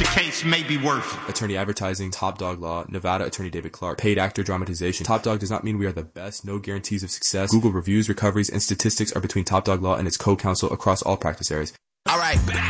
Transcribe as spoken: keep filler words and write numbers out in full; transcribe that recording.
case may be worth it. Attorney advertising, Top Dog Law, Nevada attorney David Clark. Paid actor dramatization. Top Dog does not mean we are the best, no guarantees of success. Google reviews, recoveries, and statistics are between Top Dog Law and its co-counsel across all practice areas. All right.